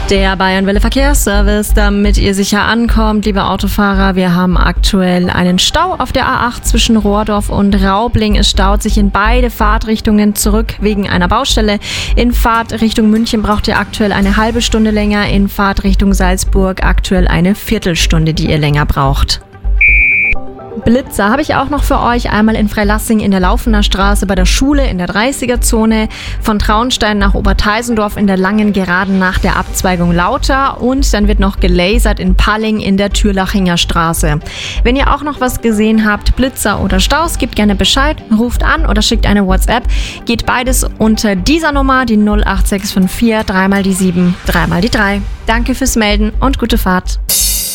Der Bayernwelle Verkehrsservice, damit ihr sicher ankommt, liebe Autofahrer. Wir haben aktuell einen Stau auf der A8 zwischen Rohrdorf und Raubling. Es staut sich in beide Fahrtrichtungen zurück wegen einer Baustelle. In Fahrtrichtung München braucht ihr aktuell eine halbe Stunde länger, in Fahrtrichtung Salzburg aktuell eine Viertelstunde, die ihr länger braucht. Blitzer habe ich auch noch für euch. Einmal in Freilassing in der Laufener Straße bei der Schule in der 30er-Zone, von Traunstein nach Oberteisendorf in der langen Geraden nach der Abzweigung Lauter und dann wird noch gelasert in Palling in der Türlachinger Straße. Wenn ihr auch noch was gesehen habt, Blitzer oder Staus, gebt gerne Bescheid, ruft an oder schickt eine WhatsApp. Geht beides unter dieser Nummer, die 08654 3 mal die 7, 3 mal die 3. Danke fürs Melden und gute Fahrt.